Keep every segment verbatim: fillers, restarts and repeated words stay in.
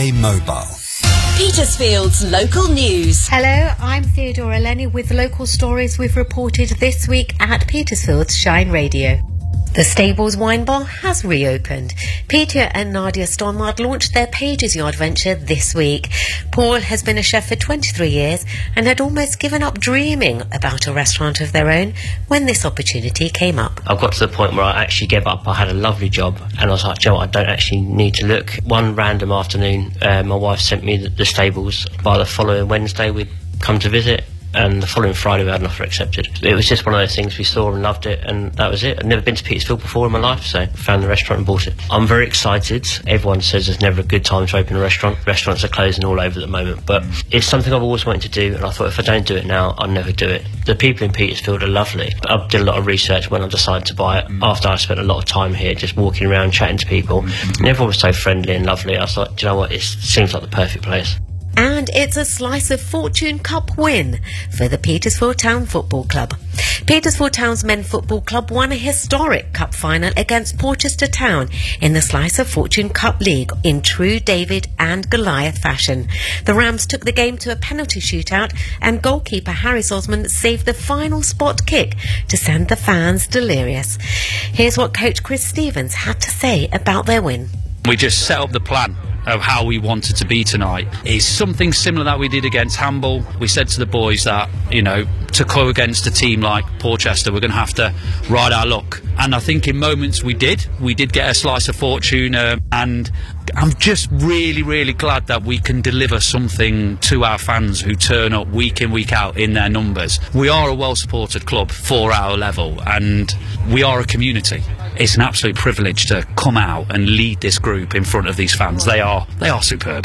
Mobile. Petersfield's local news. Hello, I'm Theodora Lenny with local stories we've reported this week at Petersfield's Shine Radio. The Stables Wine Bar has reopened. Peter and Nadia Stormard launched their Pages Yard venture this week. Paul has been a chef for twenty-three years and had almost given up dreaming about a restaurant of their own when this opportunity came up. I got to the point where I actually gave up. I had a lovely job and I was like, Joe, I don't actually need to look. One random afternoon, uh, my wife sent me the, the stables. By the following Wednesday, we'd come to visit. And the following Friday we had an offer accepted. It was just one of those things we saw and loved it, and that was it. I'd never been to Petersfield before in my life, so found the restaurant and bought it. I'm very excited. Everyone says there's never a good time to open a restaurant. Restaurants are closing all over at the moment, but it's something I've always wanted to do, and I thought if I don't do it now, I'll never do it. The people in Petersfield are lovely. I did a lot of research when I decided to buy it, after I spent a lot of time here just walking around chatting to people, and everyone was so friendly and lovely. I thought, do you know what, it seems like the perfect place. And it's a Slice of Fortune Cup win for the Petersfield Town Football Club. Petersfield Town's Men Football Club won a historic cup final against Porchester Town in the Slice of Fortune Cup League in true David and Goliath fashion. The Rams took the game to a penalty shootout and goalkeeper Harris Osmond saved the final spot kick to send the fans delirious. Here's what coach Chris Stevens had to say about their win. We just set up the plan of how we wanted to be tonight. It's something similar that we did against Hamble. We said to the boys that, you know, to go against a team like Porchester, we're going to have to ride our luck. And I think in moments we did. We did get a slice of fortune, uh, and I'm just really, really glad that we can deliver something to our fans who turn up week in, week out in their numbers. We are a well-supported club for our level, and we are a community. It's an absolute privilege to come out and lead this group in front of these fans. They are, they are superb.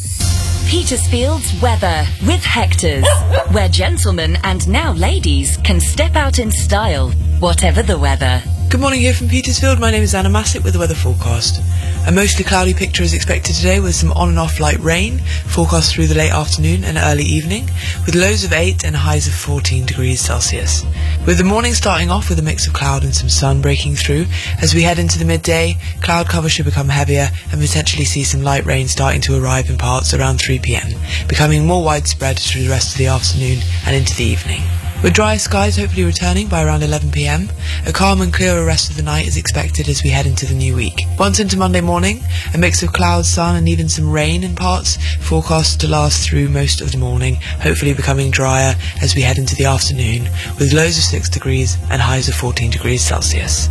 Petersfield's weather with Hector's, where gentlemen and now ladies can step out in style, whatever the weather. Good morning here from Petersfield. My name is Anna Massett with the weather forecast. A mostly cloudy picture is expected today with some on and off light rain, forecast through the late afternoon and early evening, with lows of eight and highs of fourteen degrees Celsius. With the morning starting off with a mix of cloud and some sun breaking through, as we head into the midday, cloud cover should become heavier and potentially see some light rain starting to arrive in parts around three p m, becoming more widespread through the rest of the afternoon and into the evening. With drier skies hopefully returning by around eleven p m, a calm and clearer rest of the night is expected as we head into the new week. Once into Monday morning, a mix of clouds, sun and even some rain in parts, forecast to last through most of the morning, hopefully becoming drier as we head into the afternoon, with lows of six degrees and highs of fourteen degrees Celsius.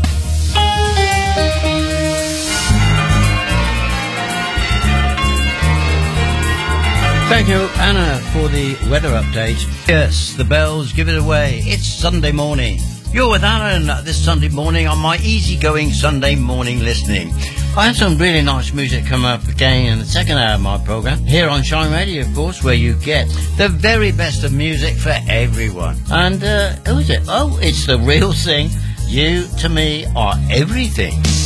Thank you, Anna, for the weather update. Yes, the bells give it away. It's Sunday morning. You're with Alan this Sunday morning on my easygoing Sunday morning listening. I have some really nice music coming up again in the second hour of my programme, here on Shine Radio, of course, where you get the very best of music for everyone. And, uh, who is it? Oh, it's the real thing. You, to me, are everything.